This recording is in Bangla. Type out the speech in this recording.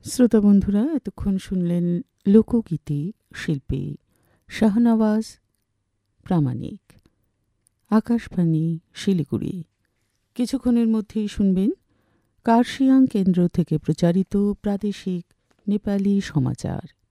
শ্রোতা বন্ধুরা, এতক্ষণ শুনলেন লোকগীতি শিল্পী শাহনওয়াজ প্রামাণিক। আকাশবাণী শিলিগুড়ি। কিছুক্ষণের মধ্যেই শুনবেন কার্শিয়াং কেন্দ্র থেকে প্রচারিত প্রাদেশিক নেপালি সমাচার।